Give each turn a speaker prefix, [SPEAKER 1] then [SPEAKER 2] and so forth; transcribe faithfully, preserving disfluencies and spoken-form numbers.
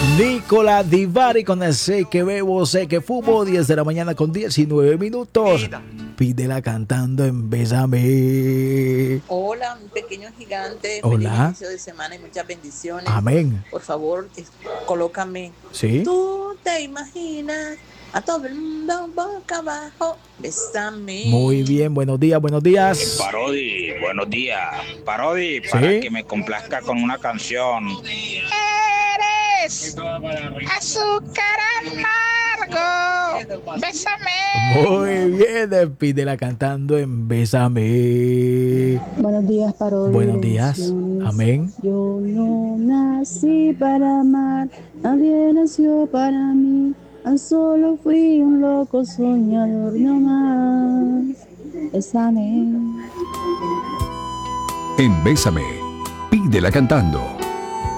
[SPEAKER 1] Nicola Di Bari con el Sé que bebo, sé que fumo, diez de la mañana con diecinueve minutos. Pídela cantando en Bésame.
[SPEAKER 2] Hola, mi pequeño gigante, feliz
[SPEAKER 1] Hola.
[SPEAKER 2] inicio de semana y muchas bendiciones.
[SPEAKER 1] Amén.
[SPEAKER 2] Por favor, es- colócame.
[SPEAKER 1] ¿Sí?
[SPEAKER 2] Tú te imaginas a todo el mundo boca abajo,
[SPEAKER 1] Muy
[SPEAKER 2] bésame.
[SPEAKER 1] bien, buenos días, buenos días.
[SPEAKER 3] Parodi, buenos días. Parodi, para
[SPEAKER 1] ¿Sí?
[SPEAKER 3] que me complazca con una canción. Eres azúcar amargo. Bésame.
[SPEAKER 1] Muy bien, pídela cantando en Bésame.
[SPEAKER 4] Buenos días, Parodi.
[SPEAKER 1] Buenos días.
[SPEAKER 4] Bendiciones.
[SPEAKER 1] Amén.
[SPEAKER 4] Yo no nací para amar, nadie nació para mí. Tan solo fui un loco soñador no más. Bésame.
[SPEAKER 5] En Bésame, pídela cantando.